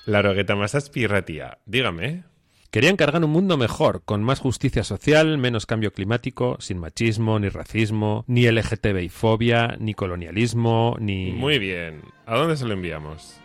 La rogueta más aspirra, tía. Dígame. Quería encargar un mundo mejor, con más justicia social, menos cambio climático, sin machismo, ni racismo, ni LGTBI-fobia, ni colonialismo, ni... Muy bien. ¿A dónde se lo enviamos?